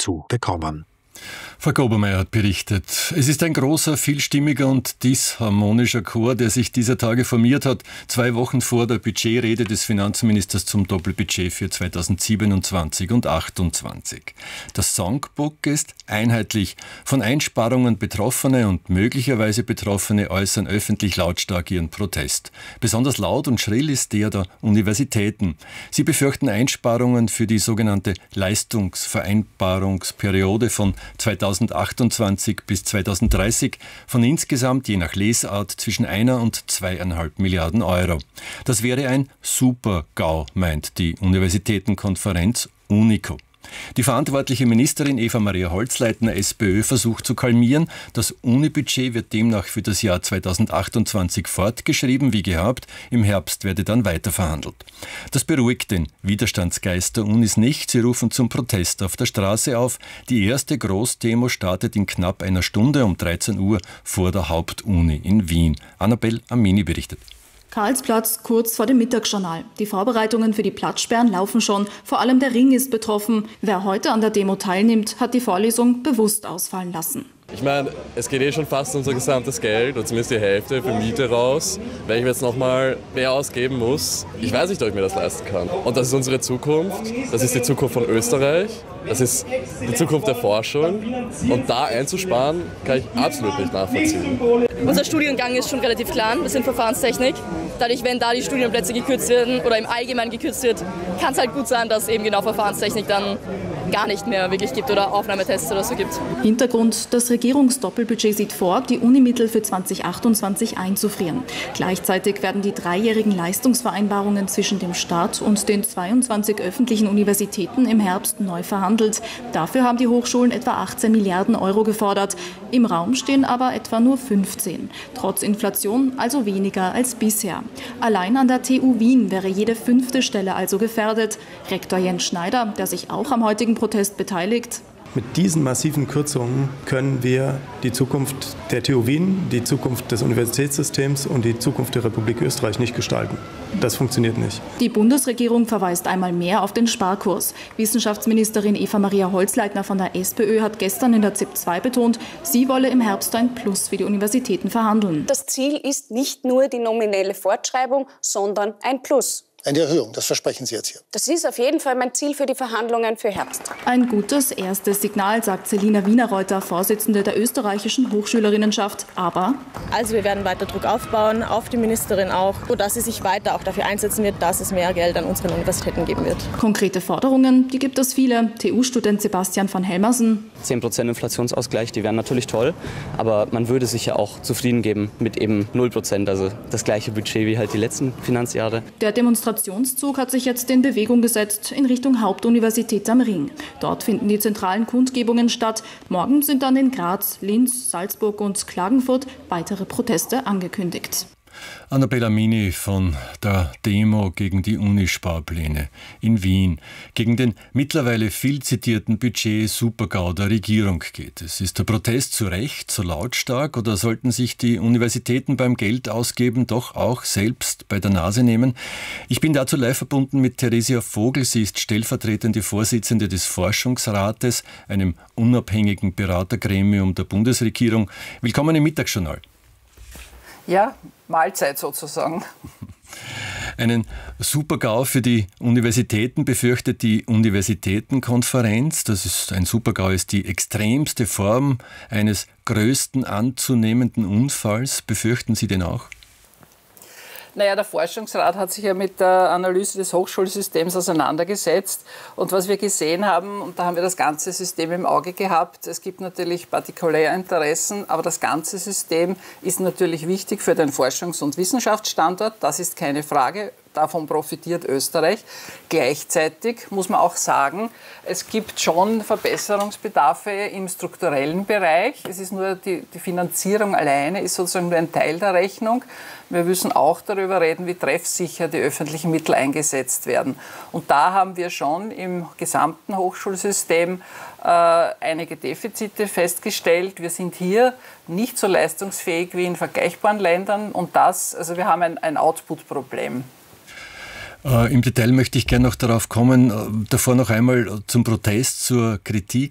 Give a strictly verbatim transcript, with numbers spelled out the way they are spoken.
zu bekommen. Frau Gobermeier hat berichtet, es ist ein großer, vielstimmiger und disharmonischer Chor, der sich dieser Tage formiert hat, zwei Wochen vor der Budgetrede des Finanzministers zum Doppelbudget für zweitausendsiebenundzwanzig und achtundzwanzig. Das Songbook ist einheitlich. Von Einsparungen Betroffene und möglicherweise Betroffene äußern öffentlich lautstark ihren Protest. Besonders laut und schrill ist der der Universitäten. Sie befürchten Einsparungen für die sogenannte Leistungsvereinbarungsperiode von zweitausendachtundzwanzig bis zweitausenddreißig von insgesamt je nach Lesart zwischen einer und zweieinhalb Milliarden Euro. Das wäre ein Super-GAU, meint die Universitätenkonferenz UNICO. Die verantwortliche Ministerin Eva Maria Holzleitner, SPÖ, versucht zu kalmieren. Das Uni-Budget wird demnach für das Jahr zweitausendachtundzwanzig fortgeschrieben, wie gehabt. Im Herbst werde dann weiter verhandelt. Das beruhigt den Widerstandsgeist der Unis nicht. Sie rufen zum Protest auf der Straße auf. Die erste Großdemo startet in knapp einer Stunde um dreizehn Uhr vor der Hauptuni in Wien. Annabel Amini berichtet. Karlsplatz kurz vor dem Mittagsjournal. Die Vorbereitungen für die Platzsperren laufen schon. Vor allem der Ring ist betroffen. Wer heute an der Demo teilnimmt, hat die Vorlesung bewusst ausfallen lassen. Ich meine, es geht eh schon fast unser gesamtes Geld, oder zumindest die Hälfte für Miete raus. Wenn ich mir jetzt nochmal mehr ausgeben muss, ich weiß nicht, ob ich mir das leisten kann. Und das ist unsere Zukunft, das ist die Zukunft von Österreich, das ist die Zukunft der Forschung. Und da einzusparen, kann ich absolut nicht nachvollziehen. Unser Studiengang ist schon relativ klein, wir sind Verfahrenstechnik. Dadurch, wenn da die Studienplätze gekürzt werden oder im Allgemeinen gekürzt wird, kann es halt gut sein, dass eben genau Verfahrenstechnik dann gar nicht mehr wirklich gibt oder Aufnahmetests oder so gibt. Hintergrund: Das Regierungsdoppelbudget sieht vor, die Unimittel für zweitausendachtundzwanzig einzufrieren. Gleichzeitig werden die dreijährigen Leistungsvereinbarungen zwischen dem Staat und den zweiundzwanzig öffentlichen Universitäten im Herbst neu verhandelt. Dafür haben die Hochschulen etwa achtzehn Milliarden Euro gefordert. Im Raum stehen aber etwa nur fünfzehn. Trotz Inflation also weniger als bisher. Allein an der T U Wien wäre jede fünfte Stelle also gefährdet. Rektor Jens Schneider, der sich auch am heutigen Protest beteiligt: Mit diesen massiven Kürzungen können wir die Zukunft der T U Wien, die Zukunft des Universitätssystems und die Zukunft der Republik Österreich nicht gestalten. Das funktioniert nicht. Die Bundesregierung verweist einmal mehr auf den Sparkurs. Wissenschaftsministerin Eva Maria Holzleitner von der SPÖ hat gestern in der Z I P zwei betont, sie wolle im Herbst ein Plus für die Universitäten verhandeln. Das Ziel ist nicht nur die nominelle Fortschreibung, sondern ein Plus. Eine Erhöhung, das versprechen Sie jetzt hier. Das ist auf jeden Fall mein Ziel für die Verhandlungen für Herbst. Ein gutes erstes Signal, sagt Selina Wienerreuter, Vorsitzende der österreichischen Hochschülerinnenschaft. Aber Also wir werden weiter Druck aufbauen, auf die Ministerin auch, sodass sie sich weiter auch dafür einsetzen wird, dass es mehr Geld an unseren Universitäten geben wird. Konkrete Forderungen, die gibt es viele. T U-Student Sebastian von Helmersen: zehn Prozent Inflationsausgleich, die wären natürlich toll, aber man würde sich ja auch zufrieden geben mit eben null Prozent, also das gleiche Budget wie halt die letzten Finanzjahre. Der Demonstrationszug hat sich jetzt in Bewegung gesetzt in Richtung Hauptuniversität am Ring. Dort finden die zentralen Kundgebungen statt. Morgen sind dann in Graz, Linz, Salzburg und Klagenfurt weitere Proteste angekündigt. Annabel Amini von der Demo gegen die Unisparpläne in Wien. Gegen den mittlerweile viel zitierten Budget-Super-GAU der Regierung geht es. Ist der Protest zu Recht so lautstark oder sollten sich die Universitäten beim Geld ausgeben doch auch selbst bei der Nase nehmen? Ich bin dazu live verbunden mit Theresia Vogel. Sie ist stellvertretende Vorsitzende des Forschungsrates, einem unabhängigen Beratergremium der Bundesregierung. Willkommen im Mittagsjournal. Ja, Mahlzeit sozusagen. Einen Super-GAU für die Universitäten befürchtet die Universitätenkonferenz. Das ist ein Super-GAU ist die extremste Form eines größten anzunehmenden Unfalls. Befürchten Sie den auch? Naja, der Forschungsrat hat sich ja mit der Analyse des Hochschulsystems auseinandergesetzt. Und was wir gesehen haben, und da haben wir das ganze System im Auge gehabt, es gibt natürlich partikuläre Interessen, aber das ganze System ist natürlich wichtig für den Forschungs- und Wissenschaftsstandort. Das ist keine Frage. Davon profitiert Österreich. Gleichzeitig muss man auch sagen, es gibt schon Verbesserungsbedarfe im strukturellen Bereich. Es ist nur die, die Finanzierung alleine ist sozusagen nur ein Teil der Rechnung. Wir müssen auch darüber reden, wie treffsicher die öffentlichen Mittel eingesetzt werden. Und da haben wir schon im gesamten Hochschulsystem äh, einige Defizite festgestellt. Wir sind hier nicht so leistungsfähig wie in vergleichbaren Ländern. Und das, also wir haben ein, ein Output-Problem. Äh, Im Detail möchte ich gerne noch darauf kommen. Äh, davor noch einmal zum Protest, zur Kritik